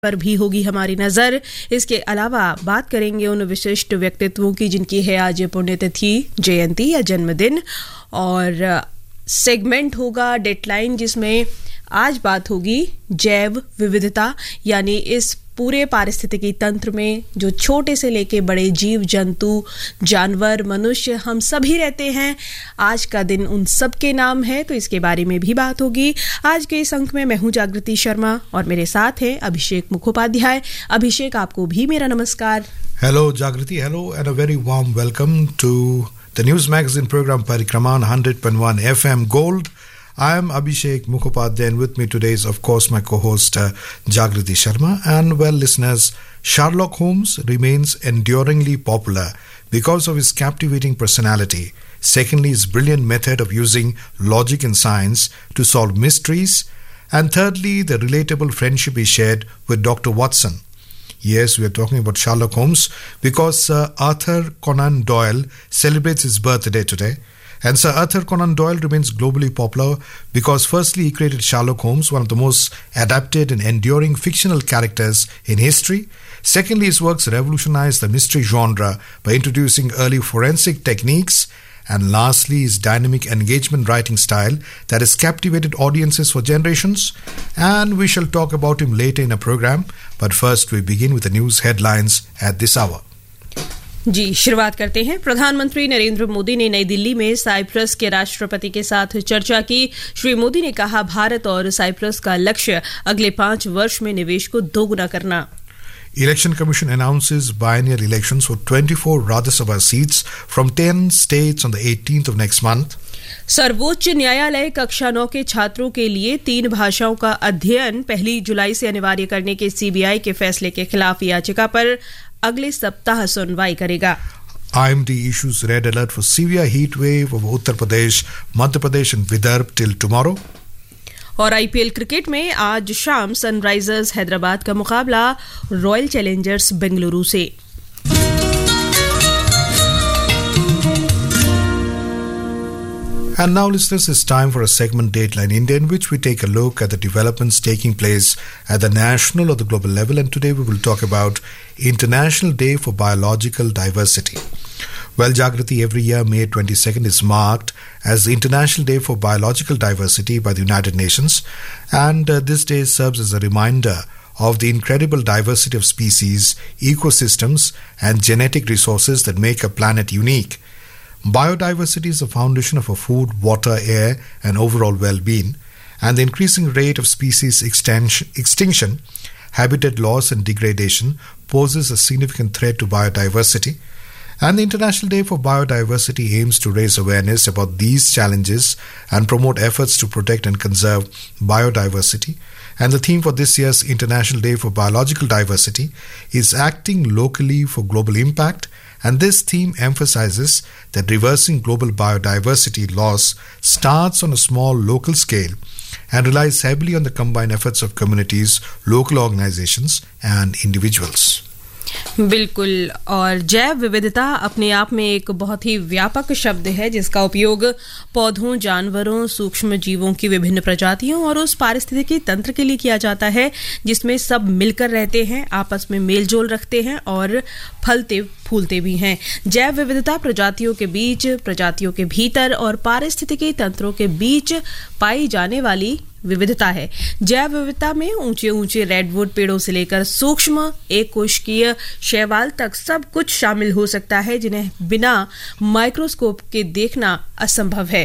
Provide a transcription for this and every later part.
पर भी होगी हमारी नज़र। इसके अलावा बात करेंगे उन विशिष्ट व्यक्तित्वों की जिनकी है आज पुण्यतिथि, जयंती या जन्मदिन, और सेगमेंट होगा डेडलाइन जिसमें आज बात होगी जैव विविधता, यानी इस पूरे पारिस्थितिकी तंत्र में जो छोटे से लेके बड़े जीव जंतु, जानवर, मनुष्य, हम सभी रहते हैं। आज का दिन उन सब के नाम है, तो इसके बारे में भी बात होगी। आज के इस अंक में मैं हूं जागृति शर्मा और मेरे साथ है अभिषेक मुखोपाध्याय। अभिषेक, आपको भी मेरा नमस्कार। Hello Jagriti, hello and a very warm welcome to the news magazine program Parikrama on 100.1 FM Gold. I am Abhishek Mukhopadhyay and with me today is of course my co-host Jagriti Sharma. And well listeners, Sherlock Holmes remains enduringly popular because of his captivating personality. Secondly, his brilliant method of using logic and science to solve mysteries. And thirdly, the relatable friendship he shared with Dr. Watson. Yes, we are talking about Sherlock Holmes because Sir Arthur Conan Doyle celebrates his birthday today. And Sir Arthur Conan Doyle remains globally popular because firstly he created Sherlock Holmes, one of the most adapted and enduring fictional characters in history. Secondly, his works revolutionized the mystery genre by introducing early forensic techniques. And lastly, his dynamic engagement writing style that has captivated audiences for generations. And we shall talk about him later in a program. But first, we begin with the news headlines at this hour. जी, शुरुआत करते हैं। प्रधानमंत्री नरेंद्र मोदी ने नई दिल्ली में Cyprus के राष्ट्रपति के साथ चर्चा की। श्री मोदी ने कहा, भारत और साइप्रस का लक्ष्य अगले 5 वर्ष में निवेश को दोगुना करना। Election Commission announces biennial elections for 24 Rajya Sabha seats from 10 states on the 18th of next month. सर्वोच्च न्यायालय कक्षा 9 के छात्रों के लिए 3 भाषाओं का अध्ययन 1 जुलाई से अनिवार्य करने के सीबीआई के फैसले के खिलाफ याचिका पर अगले सप्ताह सुनवाई करेगा। IMD issues red alert for severe heat wave over Uttar Pradesh, Madhya Pradesh and Vidarbh till tomorrow. और आईपीएल क्रिकेट में आज शाम सनराइजर्स हैदराबाद का मुकाबला रॉयल चैलेंजर्स बेंगलुरु से। And now listeners, it's time for a segment Dateline India in which we take a look at the developments taking place at the national or the global level, and today we will talk about International Day for Biological Diversity. Well, Jagriti, every year May 22nd is marked as the International Day for Biological Diversity by the United Nations, and this day serves as a reminder of the incredible diversity of species, ecosystems and genetic resources that make a planet unique. Biodiversity is the foundation of our food, water, air and overall well-being, and the increasing rate of species extinction, habitat loss and degradation poses a significant threat to biodiversity. And the International Day for Biodiversity aims to raise awareness about these challenges and promote efforts to protect and conserve biodiversity. And the theme for this year's International Day for Biological Diversity is Acting Locally for Global Impact. And this theme emphasizes that reversing global biodiversity loss starts on a small local scale and relies heavily on the combined efforts of communities, local organizations and individuals. बिल्कुल। और जैव विविधता अपने आप में एक बहुत ही व्यापक शब्द है जिसका उपयोग पौधों, जानवरों, सूक्ष्म जीवों की विभिन्न प्रजातियों और उस पारिस्थितिकी तंत्र के लिए किया जाता है जिसमें सब मिलकर रहते हैं, आपस में मेलजोल रखते हैं और फलते फूलते भी हैं। जैव विविधता प्रजातियों के बीच, प्रजातियों के भीतर और पारिस्थितिकी तंत्रों के बीच पाई जाने वाली विविधता है। जैव विविधता में ऊंचे ऊंचे रेडवुड पेड़ों से लेकर सूक्ष्म एक कोशिकीय शैवाल तक सब कुछ शामिल हो सकता है जिन्हें बिना माइक्रोस्कोप के देखना असंभव है।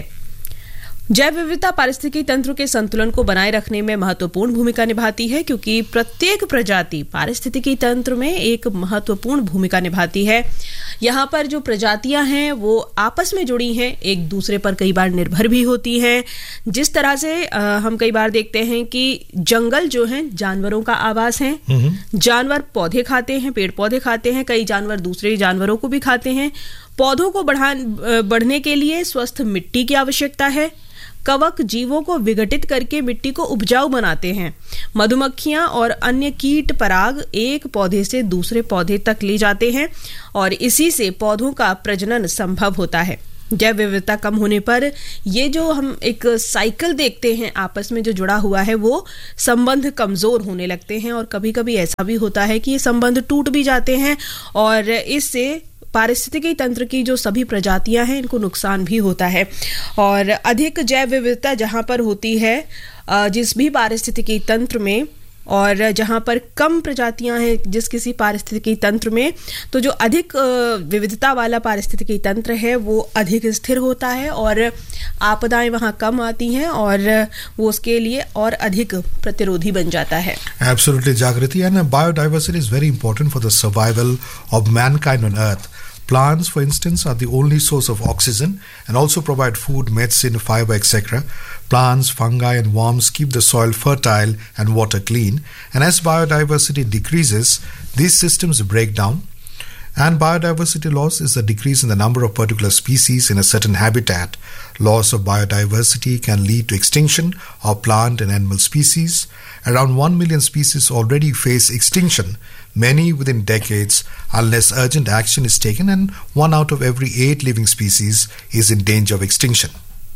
जैव विविधता पारिस्थितिकी तंत्र के संतुलन को बनाए रखने में महत्वपूर्ण भूमिका निभाती है क्योंकि प्रत्येक प्रजाति पारिस्थितिकी तंत्र में एक महत्वपूर्ण भूमिका निभाती है। यहाँ पर जो प्रजातियां हैं वो आपस में जुड़ी हैं, एक दूसरे पर कई बार निर्भर भी होती हैं। जिस तरह से हम कई बार देखते हैं कि जंगल जो है जानवरों का आवास है, जानवर पौधे खाते हैं, पेड़ पौधे खाते हैं, कई जानवर दूसरे जानवरों को भी खाते हैं। पौधों को बढ़ने के लिए स्वस्थ मिट्टी की आवश्यकता है। कवक जीवों को विघटित करके मिट्टी को उपजाऊ बनाते हैं। मधुमक्खियां और अन्य कीट पराग एक पौधे से दूसरे पौधे तक ले जाते हैं और इसी से पौधों का प्रजनन संभव होता है। जैव विविधता कम होने पर ये जो हम एक साइकिल देखते हैं आपस में जो जुड़ा हुआ है, वो संबंध कमजोर होने लगते हैं और कभी-कभी ऐसा भी होता है कि ये संबंध टूट भी जाते हैं और इससे पारिस्थितिकी तंत्र की जो सभी प्रजातियां हैं इनको नुकसान भी होता है। और अधिक जैव विविधता जहां पर होती है जिस भी पारिस्थितिकी तंत्र में, और जहां पर कम प्रजातियां हैं जिस किसी पारिस्थितिकी तंत्र में, तो जो अधिक विविधता वाला पारिस्थितिकी तंत्र है वो अधिक स्थिर होता है और आपदाएं वहां कम आती हैं और वो उसके लिए और अधिक प्रतिरोधी बन जाता है। Absolutely, Jagriti, and biodiversity is very important for the survival of mankind on Earth. Plants, for instance, are the only source of oxygen and also provide food, medicine, fiber, etc. Plants, fungi, and worms keep the soil fertile and water clean. And as biodiversity decreases, these systems break down. And biodiversity loss is a decrease in the number of particular species in a certain habitat. Loss of biodiversity can lead to extinction of plant and animal species. Around 1 million species already face extinction, many within decades, unless urgent action is taken, and 1 out of every 8 living species is in danger of extinction.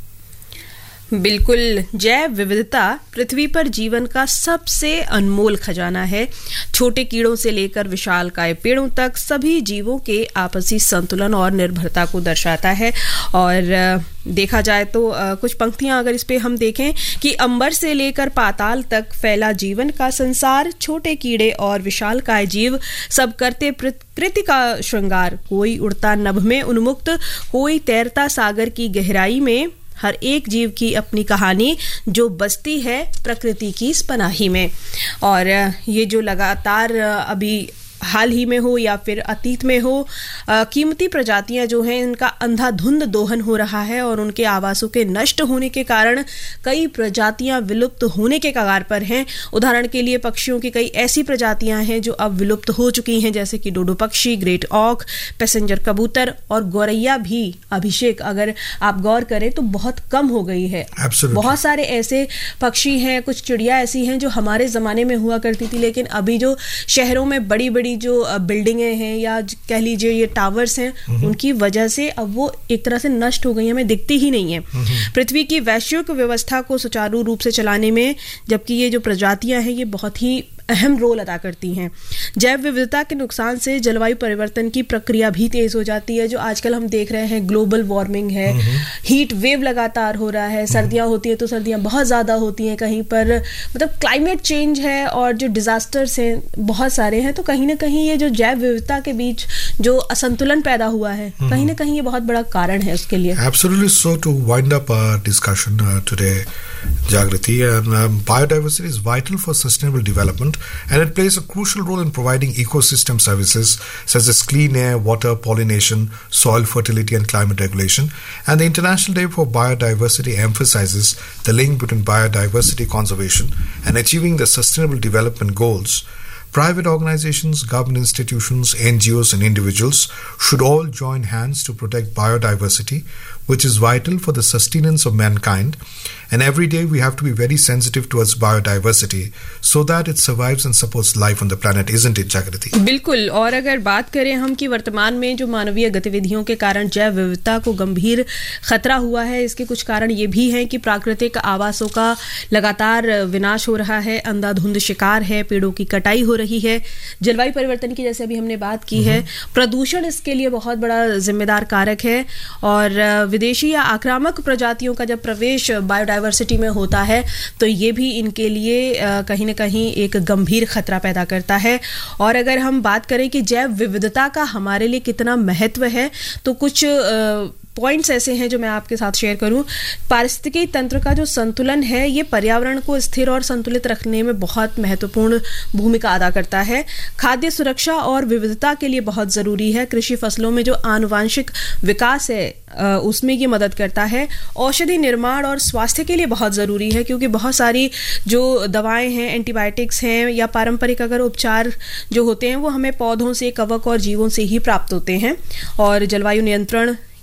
बिल्कुल, जैव विविधता पृथ्वी पर जीवन का सबसे अनमोल खजाना है। छोटे कीड़ों से लेकर विशालकाय पेड़ों तक सभी जीवों के आपसी संतुलन और निर्भरता को दर्शाता है। और देखा जाए तो कुछ पंक्तियां अगर इस पे हम देखें कि अंबर से लेकर पाताल तक फैला जीवन का संसार, छोटे कीड़े और विशालकाय जीव सब करते प्रकृति का श्रृंगार। कोई उड़ता नभ में उन्मुक्त, कोई तैरता सागर की गहराई में, हर एक जीव की अपनी कहानी जो बसती है प्रकृति की इस पनाही में। और ये जो लगातार अभी हाल ही में हो या फिर अतीत में हो, कीमती प्रजातियां जो हैं इनका अंधाधुंध दोहन हो रहा है और उनके आवासों के नष्ट होने के कारण कई प्रजातियां विलुप्त होने के कगार पर हैं। उदाहरण के लिए पक्षियों की कई ऐसी प्रजातियां हैं जो अब विलुप्त हो चुकी हैं, जैसे कि डोडो पक्षी, ग्रेट ऑक, पैसेंजर कबूतर और गौरैया भी। अभिषेक, अगर आप गौर करें तो बहुत कम हो गई है। बहुत सारे ऐसे पक्षी हैं, कुछ चिड़िया ऐसी हैं जो हमारे जमाने में हुआ करती थी, लेकिन अभी जो शहरों में बड़ी बड़ी जो बिल्डिंगें हैं या कह लीजिए ये टावर्स हैं, उनकी वजह से अब वो एक तरह से नष्ट हो गई, हमें दिखती ही नहीं है। पृथ्वी की वैश्विक व्यवस्था को सुचारू रूप से चलाने में जबकि ये जो प्रजातियां हैं ये बहुत ही अहम रोल अदा करती हैं। जैव विविधता के नुकसान से जलवायु परिवर्तन की प्रक्रिया भी तेज हो जाती है। जो आजकल हम देख रहे हैं, ग्लोबल वार्मिंग है, हीट वेव लगातार हो रहा है, सर्दियां होती है तो सर्दियां बहुत ज़्यादा होती हैं कहीं पर, मतलब क्लाइमेट चेंज है और जो डिजास्टर्स हैं बहुत सारे हैं। तो कहीं ना कहीं ये जो जैव विविधता के बीच जो असंतुलन पैदा हुआ है, कहीं ना कहीं ये बहुत बड़ा कारण है उसके लिए। Absolutely. So to wind up our discussion today, Jagriti, and biodiversity is vital for sustainable development, and it plays a crucial role in providing ecosystem services such as clean air, water, pollination, soil fertility, and climate regulation. And the International Day for Biodiversity emphasizes the link between biodiversity conservation and achieving the sustainable development goals. Private organizations, government institutions, NGOs, and individuals should all join hands to protect biodiversity, which is vital for the sustenance of mankind. And every day we have to be very sensitive towards biodiversity so that it survives and supports life on the planet, isn't it, Jagriti? बिल्कुल। और अगर बात करें हम कि वर्तमान में जो मानवीय गतिविधियों के कारण जैव विविधता को गंभीर खतरा हुआ है, इसके कुछ कारण ये भी हैं कि प्राकृतिक आवासों का लगातार विनाश हो रहा है, अंधाधुंध शिकार है, पेड़ों की कटाई हो रही है, जलवायु परिवर्तन की जैसे अभी हमने बात की है, प्रदूषण इसके लिए बहुत बड़ा जिम्मेदार कारक है। और विदेशी या आक्रामक प्रजातियों का जब प्रवेश बायोडाइवर्सिटी में होता है तो ये भी इनके लिए कहीं ना कहीं एक गंभीर खतरा पैदा करता है। और अगर हम बात करें कि जैव विविधता का हमारे लिए कितना महत्व है, तो कुछ पॉइंट्स ऐसे हैं जो मैं आपके साथ शेयर करूं। पारिस्थितिकी तंत्र का जो संतुलन है ये पर्यावरण को स्थिर और संतुलित रखने में बहुत महत्वपूर्ण भूमिका अदा करता है। खाद्य सुरक्षा और विविधता के लिए बहुत ज़रूरी है। कृषि फसलों में जो आनुवांशिक विकास है उसमें ये मदद करता है। औषधि निर्माण और स्वास्थ्य के लिए बहुत ज़रूरी है, क्योंकि बहुत सारी जो दवाएं हैं, एंटीबायोटिक्स हैं या पारंपरिक अगर उपचार जो होते हैं वो हमें पौधों से, कवक और जीवों से ही प्राप्त होते हैं। और जलवायु नियंत्रण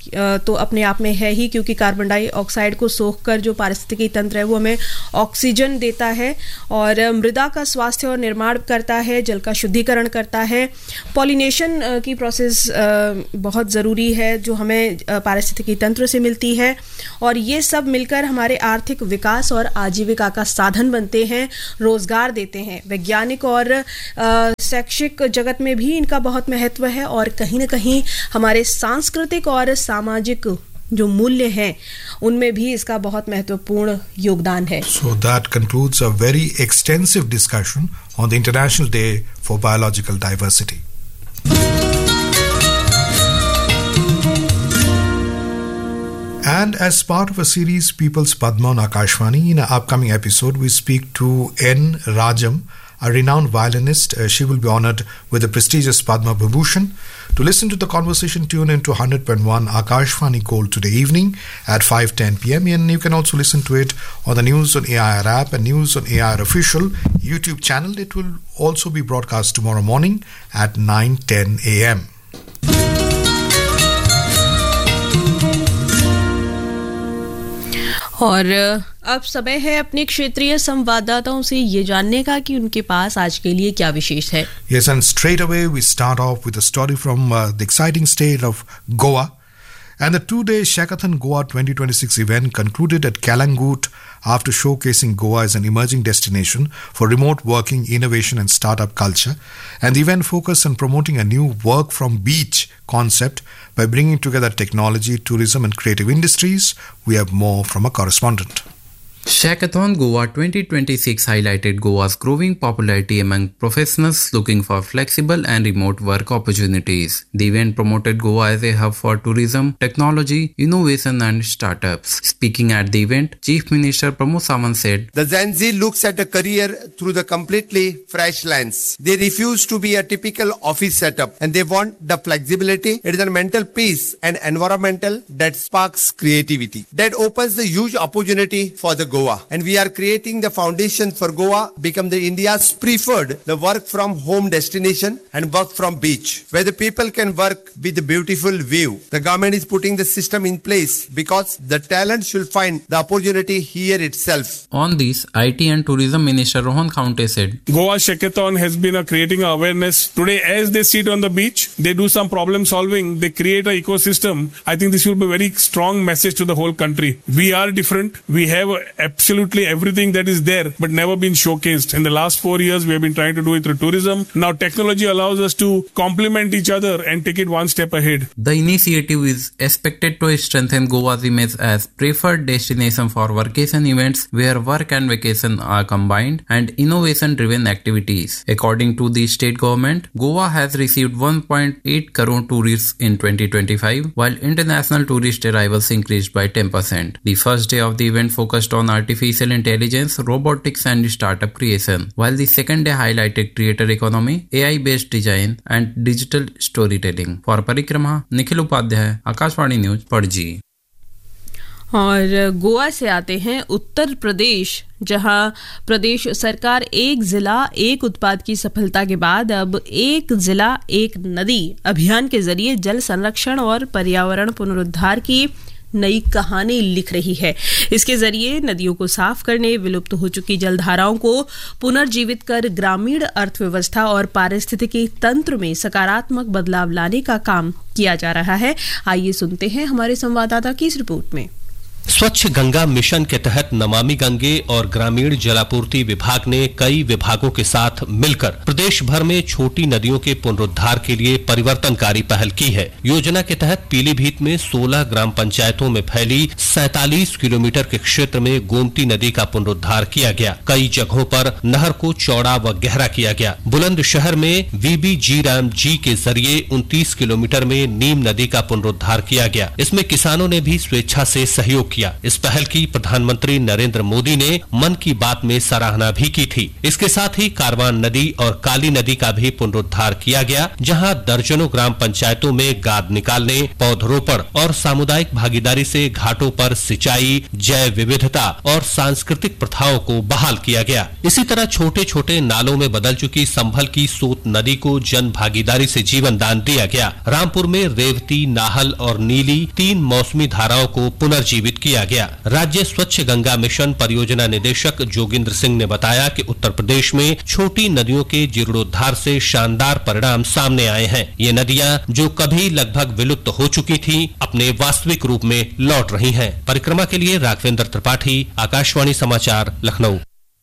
तो अपने आप में है ही, क्योंकि कार्बन डाइऑक्साइड को सोख कर जो पारिस्थितिकी तंत्र है वो हमें ऑक्सीजन देता है और मृदा का स्वास्थ्य और निर्माण करता है, जल का शुद्धिकरण करता है। पॉलिनेशन की प्रोसेस बहुत ज़रूरी है जो हमें पारिस्थितिकी तंत्र से मिलती है, और ये सब मिलकर हमारे आर्थिक विकास और आजीविका का साधन बनते हैं, रोजगार देते हैं। वैज्ञानिक और शैक्षिक जगत में भी इनका बहुत महत्व है, और कहीं ना कहीं हमारे सांस्कृतिक और सामाजिक जो मूल्य हैं उनमें भी इसका बहुत महत्वपूर्ण योगदान है। So that concludes a very extensive discussion on the International Day for Biological Diversity. And as part of a series People's Padma on Akashvani, in an upcoming episode we speak to N. Rajam, a renowned violinist. She will be honoured with the prestigious Padma Vibhushan. To listen to the conversation, tune into 100.1 Akashvani Gold today evening at 5:10 p.m. And you can also listen to it on the News on AIR app and News on AIR official YouTube channel. It will also be broadcast tomorrow morning at 9:10 a.m. और अब समय है अपने क्षेत्रीय संवाददाताओं से ये जानने का कि उनके पास आज के लिए क्या विशेष है। Yes, and straight away we start off with a story from the exciting state of Goa. And the two-day Shakathon Goa 2026 event concluded at Kalangut after showcasing Goa as an emerging destination for remote working, innovation and startup culture. And the event focused on promoting a new work from beach concept by bringing together technology, tourism and creative industries. We have more from a correspondent. Shakathon Goa 2026 highlighted Goa's growing popularity among professionals looking for flexible and remote work opportunities. The event promoted Goa as a hub for tourism, technology, innovation and startups. Speaking at the event, Chief Minister Pramod Sawant said, "The Gen Z looks at a career through the completely fresh lens. They refuse to be a typical office setup and they want the flexibility. It is a mental peace and environmental that sparks creativity. That opens the huge opportunity for the Goa, and we are creating the foundation for Goa become the India's preferred the work from home destination and work from beach, where the people can work with a beautiful view. The government is putting the system in place because the talent should find the opportunity here itself." On this, IT and Tourism Minister Rohan Khaunte said, Goa Shakathon has been creating awareness. Today, as they sit on the beach, they do some problem solving, they create an ecosystem. I think this will be a very strong message to the whole country. We are different. We have absolutely everything that is there, but never been showcased. In the last 4 years, we have been trying to do it through tourism. Now, technology allows us to complement each other and take it one step ahead. The initiative is expected to strengthen Goa's image as preferred destination for vacation events where work and vacation are combined and innovation-driven activities. According to the state government, Goa has received 1.8 crore tourists in 2025, while international tourist arrivals increased by 10%. The first day of the event focused on artificial intelligence, robotics and startup creation, while the second day highlighted creator economy, AI-based design and digital storytelling. For Parikrama, Nikhil Upadhyay, Akashvani News, Padji. और गोवा से आते हैं उत्तर प्रदेश, जहां प्रदेश सरकार एक जिला एक उत्पाद की सफलता के बाद अब एक जिला एक नदी अभियान के जरिए जल संरक्षण और पर्यावरण पुनरुद्धार की नई कहानी लिख रही है। इसके जरिए नदियों को साफ करने, विलुप्त हो चुकी जलधाराओं को पुनर्जीवित कर ग्रामीण अर्थव्यवस्था और पारिस्थितिकी तंत्र में सकारात्मक बदलाव लाने का काम किया जा रहा है। आइए सुनते हैं हमारे संवाददाता की इस रिपोर्ट में। स्वच्छ गंगा मिशन के तहत नमामि गंगे और ग्रामीण जलापूर्ति विभाग ने कई विभागों के साथ मिलकर प्रदेश भर में छोटी नदियों के पुनरुद्धार के लिए परिवर्तनकारी पहल की है। योजना के तहत पीलीभीत में 16 ग्राम पंचायतों में फैली 47 किलोमीटर के क्षेत्र में गोमती नदी का पुनरुद्धार किया गया। कई जगहों पर नहर को चौड़ा व गहरा किया गया। बुलंदशहर में VBG राम जी के जरिए 29 किलोमीटर में नीम नदी का पुनरुद्धार किया गया। इसमें किसानों ने भी स्वेच्छा से सहयोग किया। इस पहल की प्रधानमंत्री नरेंद्र मोदी ने मन की बात में सराहना भी की थी। इसके साथ ही कारवान नदी और काली नदी का भी पुनरुद्धार किया गया, जहां दर्जनों ग्राम पंचायतों में गाद निकालने, पौधरोपण और सामुदायिक भागीदारी से घाटों पर सिंचाई, जैव विविधता और सांस्कृतिक प्रथाओं को बहाल किया गया। इसी तरह छोटे छोटे नालों में बदल चुकी संभल की सोत नदी को जन भागीदारी से जीवन दान दिया गया। रामपुर में रेवती, नाहल और नीली 3 मौसमी धाराओं को पुनर्जीवित किया गया। राज्य स्वच्छ गंगा मिशन परियोजना निदेशक जोगिंद्र सिंह ने बताया कि उत्तर प्रदेश में छोटी नदियों के जीर्णोद्धार से शानदार परिणाम सामने आए हैं। ये नदियां जो कभी लगभग विलुप्त हो चुकी थीं, अपने वास्तविक रूप में लौट रही हैं। परिक्रमा के लिए राघवेंद्र त्रिपाठी, आकाशवाणी समाचार, Lucknow.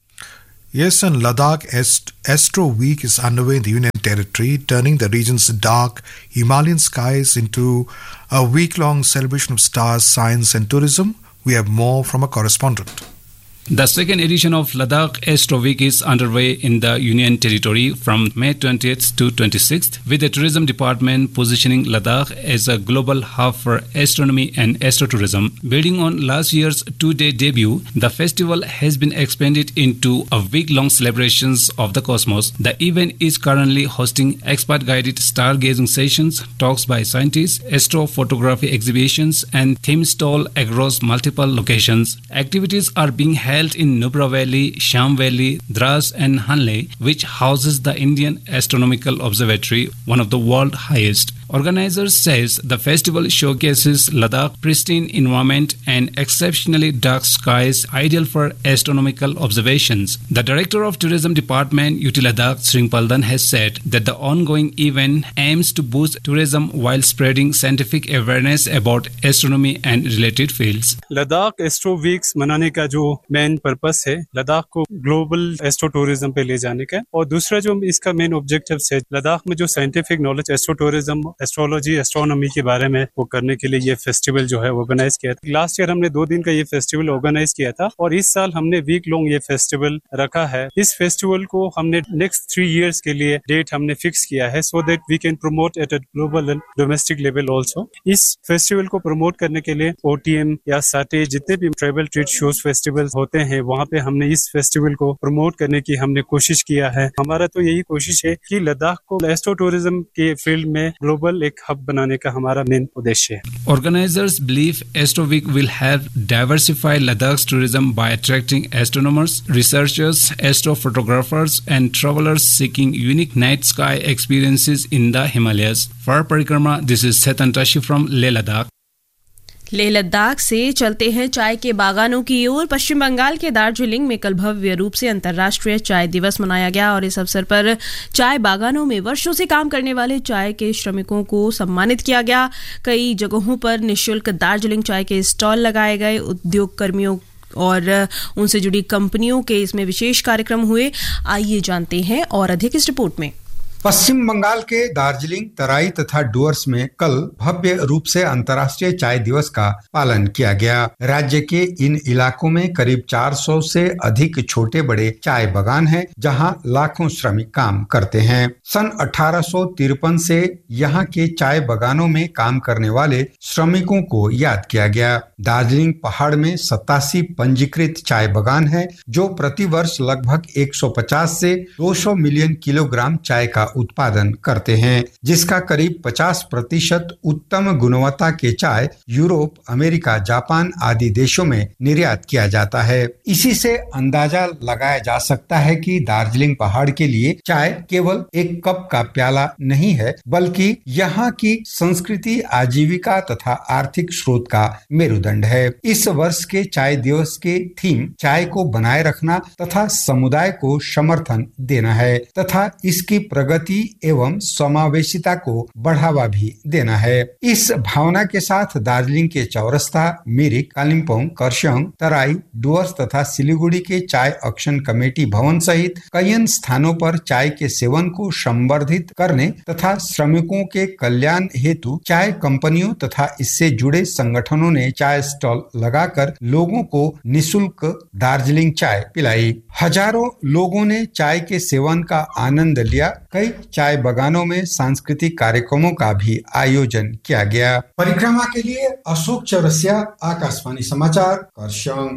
Yes, and Ladakh Astro Week is underway in the Union Territory, turning the region's dark Himalayan skies into a week-long celebration of stars, science and tourism. We have more from a correspondent. The second edition of Ladakh Astro Week is underway in the Union Territory from May 20th to 26th, with the Tourism Department positioning Ladakh as a global hub for astronomy and astrotourism. Building on last year's 2-day debut, the festival has been expanded into a week-long celebrations of the cosmos. The event is currently hosting expert-guided stargazing sessions, talks by scientists, astrophotography exhibitions, and theme stall across multiple locations. Activities are being held in Nubra Valley, Sham Valley, Dras and Hanle, which houses the Indian Astronomical Observatory, one of the world's highest. Organizers says the festival showcases Ladakh pristine environment and exceptionally dark skies ideal for astronomical observations. The Director of Tourism Department, UT Ladakh, Sringpaldan, has said that the ongoing event aims to boost tourism while spreading scientific awareness about astronomy and related fields. Ladakh astro weeks मनाने का जो main purpose है लद्दाख को global astro tourism पे ले जाने का, और दूसरा जो इसका मेन ऑब्जेक्टिव है लद्दाख में जो scientific knowledge astro tourism, astrology, astronomy के बारे में वो करने के लिए ये फेस्टिवल जो है ऑर्गेनाइज किया था। लास्ट ईयर हमने 2 दिन का ये फेस्टिवल ऑर्गेनाइज किया था और इस साल हमने वीक लॉन्ग ये फेस्टिवल रखा है। इस फेस्टिवल को हमने नेक्स्ट 3 years के लिए डेट हमने फिक्स किया है, so that we can promote at a global and domestic level also. इस फेस्टिवल को प्रमोट करने के लिए OTM या साटे जितने भी ट्रेवल ट्रेड शोज फेस्टिवल होते हैं वहाँ पे हमने इस फेस्टिवल को प्रमोट करने की हमने कोशिश किया है। हमारा तो यही कोशिश है कि लद्दाख को एस्ट्रो टूरिज्म के फील्ड में ग्लोबल एक हब बनाने का हमारा मेन उद्देश्य है। Organizers believe Astro Week will help diversify Ladakh's tourism by attracting astronomers, researchers, astrophotographers, and travelers seeking unique night sky experiences in the Himalayas. For Parikrama, this is Setan Tashi from Leh Ladakh. Leh Ladakh से चलते हैं चाय के बागानों की ओर। पश्चिम बंगाल के दार्जिलिंग में कल भव्य रूप से अंतर्राष्ट्रीय चाय दिवस मनाया गया और इस अवसर पर चाय बागानों में वर्षों से काम करने वाले चाय के श्रमिकों को सम्मानित किया गया। कई जगहों पर निःशुल्क दार्जिलिंग चाय के स्टॉल लगाए गए। उद्योग कर्मियों और उनसे जुड़ी कंपनियों के इसमें विशेष कार्यक्रम हुए। आइए जानते हैं और अधिक इस रिपोर्ट में। पश्चिम बंगाल के दार्जिलिंग, तराई तथा डुअर्स में कल भव्य रूप से अंतर्राष्ट्रीय चाय दिवस का पालन किया गया। राज्य के इन इलाकों में करीब 400 से अधिक छोटे बड़े चाय बागान हैं, जहां लाखों श्रमिक काम करते हैं। सन 1853 से यहां के चाय बागानों में काम करने वाले श्रमिकों को याद किया गया। दार्जिलिंग पहाड़ में 87 पंजीकृत चाय बागान है, जो प्रति वर्ष लगभग 150 से 200 मिलियन किलोग्राम चाय का उत्पादन करते हैं, जिसका करीब 50% उत्तम गुणवत्ता के चाय यूरोप, अमेरिका, जापान आदि देशों में निर्यात किया जाता है। इसी से अंदाजा लगाया जा सकता है कि दार्जिलिंग पहाड़ के लिए चाय केवल एक कप का प्याला नहीं है, बल्कि यहाँ की संस्कृति, आजीविका तथा आर्थिक स्रोत का मेरुदंड है। इस वर्ष के चाय दिवस के थीम चाय को बनाए रखना तथा समुदाय को समर्थन देना है तथा इसकी प्रगति एवं समावेशिता को बढ़ावा भी देना है। इस भावना के साथ दार्जिलिंग के चौरस्ता, मिरिक, कालिम्पोंग, करसोग, तराई, डुअर्स तथा सिलीगुड़ी के चाय एक्शन कमेटी भवन सहित कई स्थानों पर चाय के सेवन को संवर्धित करने तथा श्रमिकों के कल्याण हेतु चाय कंपनियों तथा इससे जुड़े संगठनों ने चाय स्टॉल लगाकर लोगों को निःशुल्क दार्जिलिंग चाय पिलाई। हजारों लोगों ने चाय के सेवन का आनंद लिया। कई चाय बागानों में सांस्कृतिक कार्यक्रमों का भी आयोजन किया गया। परिक्रमा के लिए अशोक चौरसिया, आकाशवाणी समाचार, करसंग।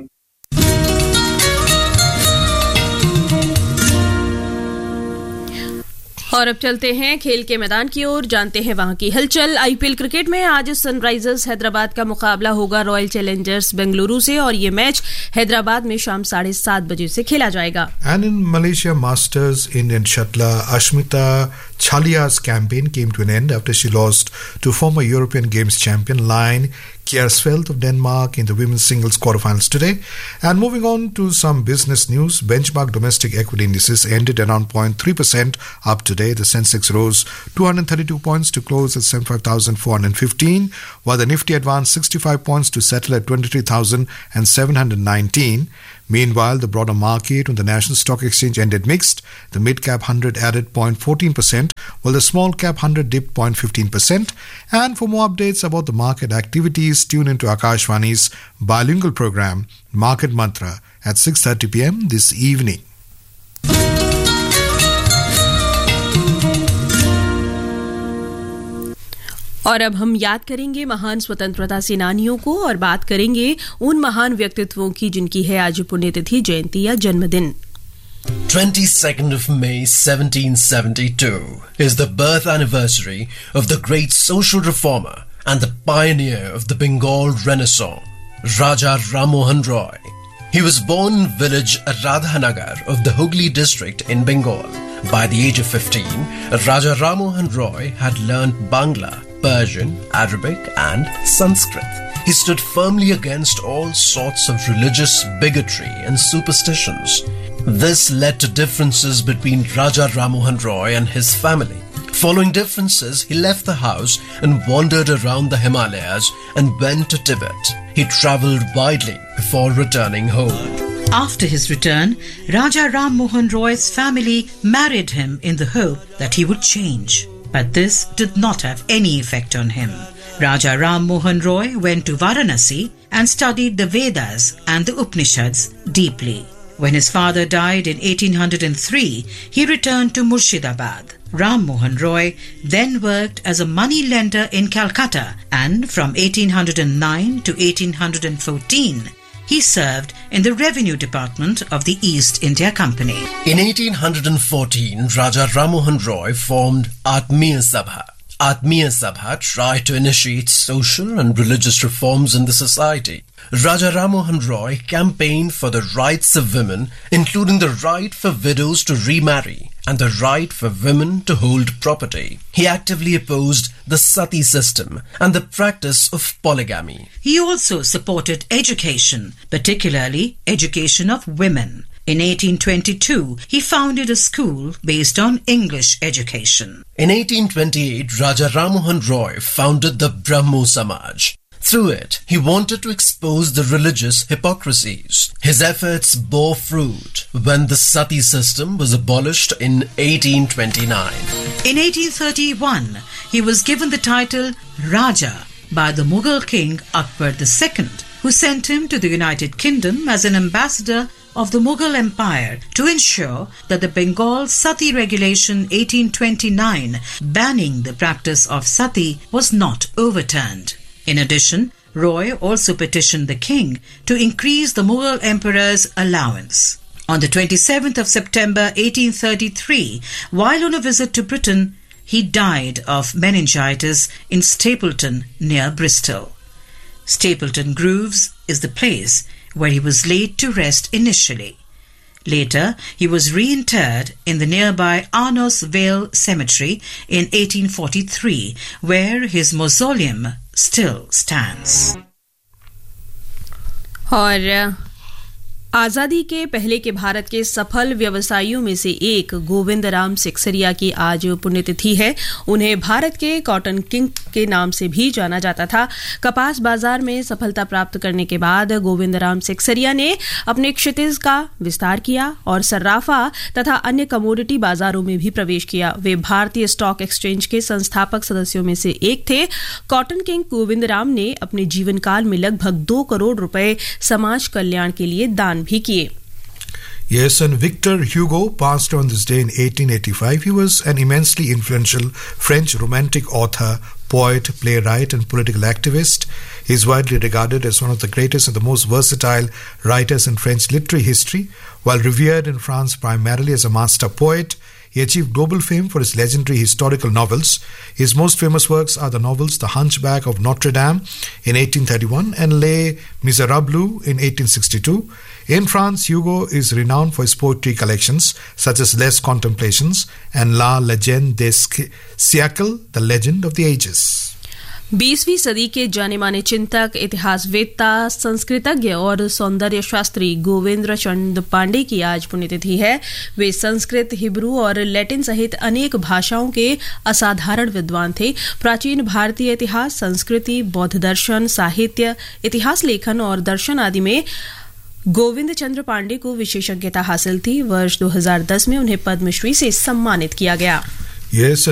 और अब चलते हैं खेल के मैदान की ओर, जानते हैं वहां की हलचल। आईपीएल क्रिकेट में आज सनराइजर्स हैदराबाद का मुकाबला होगा रॉयल चैलेंजर्स बेंगलुरु से और ये मैच हैदराबाद में शाम 7:30 बजे से खेला जाएगा। And in Malaysia Masters, Indian shuttler Ashmita Chalia's campaign came to an end after she lost to former European Games champion Line Kjærsfeldt of Denmark in the women's singles quarterfinals today. And moving on to some business news, benchmark domestic equity indices ended around 0.3% up today. The Sensex rose 232 points to close at 75,415, while the Nifty advanced 65 points to settle at 23,719. Meanwhile, the broader market on the National Stock Exchange ended mixed. The mid-cap 100 added 0.14%, while the small-cap 100 dipped 0.15%. And for more updates about the market activities, tune into Akashvani's bilingual program, Market Mantra, at 6:30 p.m. this evening. और अब हम याद करेंगे महान स्वतंत्रता सेनानियों को और बात करेंगे उन महान व्यक्तित्वों की जिनकी है आज पुण्यतिथि, जयंती या जन्मदिन। 22nd of May 1772 is the birth anniversary of the great social reformer and the pioneer of the Bengal Renaissance, Raja Ram Mohan Roy. He was born in village Radhanagar of the Hooghly district in Bengal. By the age of 15, Raja Ram Mohan Roy had learned Bangla, Persian, Arabic and Sanskrit. He stood firmly against all sorts of religious bigotry and superstitions. This led to differences between Raja Ram Mohan Roy and his family. Following differences, he left the house and wandered around the Himalayas and went to Tibet. He travelled widely before returning home. After his return, Raja Ram Mohan Roy's family married him in the hope that he would change. But this did not have any effect on him. Raja Ram Mohan Roy went to Varanasi and studied the Vedas and the Upanishads deeply. When his father died in 1803, he returned to Murshidabad. Ram Mohan Roy then worked as a money lender in Calcutta, and from 1809 to 1814, he served in the revenue department of the East India Company. In 1814, Raja Ram Mohan Roy formed Atmiya Sabha. Atmiya Sabha tried to initiate social and religious reforms in the society. Raja Ram Mohan Roy campaigned for the rights of women, including the right for widows to remarry and the right for women to hold property. He actively opposed the sati system and the practice of polygamy. He also supported education, particularly education of women. In 1822, he founded a school based on English education. In 1828, Raja Ram Mohan Roy founded the Brahmo Samaj. Through it, he wanted to expose the religious hypocrisies. His efforts bore fruit when the sati system was abolished in 1829. In 1831, he was given the title Raja by the Mughal king Akbar II, who sent him to the United Kingdom as an ambassador of the Mughal Empire to ensure that the Bengal Sati Regulation 1829 banning the practice of sati was not overturned. In addition, Roy also petitioned the king to increase the Mughal emperor's allowance. On the 27th of September 1833, while on a visit to Britain, he died of meningitis in Stapleton near Bristol. Stapleton Grooves is the place where he was laid to rest initially. Later, he was reinterred in the nearby Arnos Vale Cemetery in 1843, where his mausoleum still stands. और आज़ादी के पहले के भारत के सफल व्यवसायियों में से एक गोविंद राम सिकसरिया की आज पुण्यतिथि है। उन्हें भारत के कॉटन किंग के नाम से भी जाना जाता था। कपास बाजार में सफलता प्राप्त करने के बाद गोविंद राम सिकसरिया ने अपने क्षितिज का विस्तार किया और सर्राफा तथा अन्य कमोडिटी बाजारों में भी प्रवेश किया। वे भारतीय स्टॉक एक्सचेंज के संस्थापक सदस्यों में से एक थे। कॉटन किंग गोविंद राम ने अपने जीवन काल में लगभग 2 करोड़ रुपए समाज कल्याण के लिए दान भी किए। Yes, and Victor Hugo passed on this day in 1885. He was an immensely influential French romantic author, poet, playwright, and political activist. He is widely regarded as one of the greatest and the most versatile writers in French literary history. While revered in France primarily as a master poet, he achieved global fame for his legendary historical novels. His most famous works are the novels The Hunchback of Notre Dame in 1831 and Les Miserables in 1862. In France, Hugo is renowned for his poetry collections such as Les Contemplations and La Légende des Siècles, The Legend of the Ages. 20वीं सदी के जाने माने चिंतक, इतिहासवेत्ता, संस्कृतज्ञ और सौंदर्य शास्त्री गोविंद चंद पांडे की आज पुण्यतिथि है। वे संस्कृत, हिब्रू और लैटिन सहित अनेक भाषाओं के असाधारण विद्वान थे। प्राचीन भारतीय इतिहास, संस्कृति, बौद्ध दर्शन, साहित्य, इतिहास लेखन और दर्शन आदि में गोविंद चंद्र पांडे को विशेषज्ञता हासिल थी। वर्ष 2010 में उन्हें पद्मश्री से सम्मानित किया गया। Yes,